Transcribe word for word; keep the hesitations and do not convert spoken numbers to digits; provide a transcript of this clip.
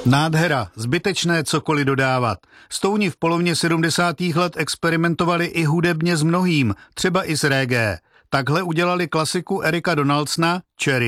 Nádhera, zbytečné cokoliv dodávat. Stouni v polovině sedmdesátých let experimentovali i hudebně s mnohým, třeba i s reggae. Takhle udělali klasiku Erika Donaldsona Cherry.